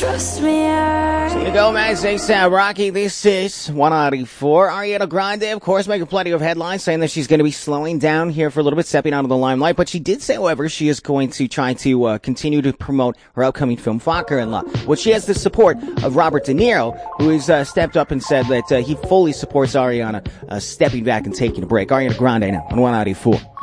Trust me, Selena Gomez, ASAP Rocky. This is 194. Ariana Grande, of course, making plenty of headlines, saying that she's going to be slowing down here for a little bit, stepping out of the limelight. But she did say, however, she is going to try to continue to promote her upcoming film, Father-in-Law. Well, she has the support of Robert De Niro, who has stepped up and said that he fully supports Ariana stepping back and taking a break. Ariana Grande now on 194.